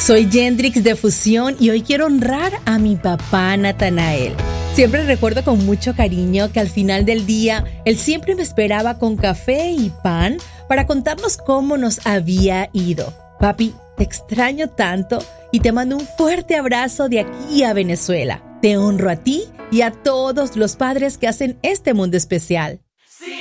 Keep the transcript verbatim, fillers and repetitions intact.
Soy Yendrix de Fusión y hoy quiero honrar a mi papá Natanael. Siempre recuerdo con mucho cariño que al final del día él siempre me esperaba con café y pan para contarnos cómo nos había ido. Papi, te extraño tanto y te mando un fuerte abrazo de aquí a Venezuela. Te honro a ti y a todos los padres que hacen este mundo especial.